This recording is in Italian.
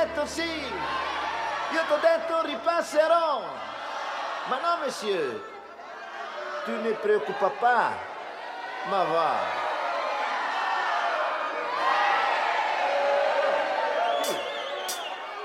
detto sì. Io t'ho detto ripasserò. Ma no, monsieur. Tu ne préoccupes pas. Ma va.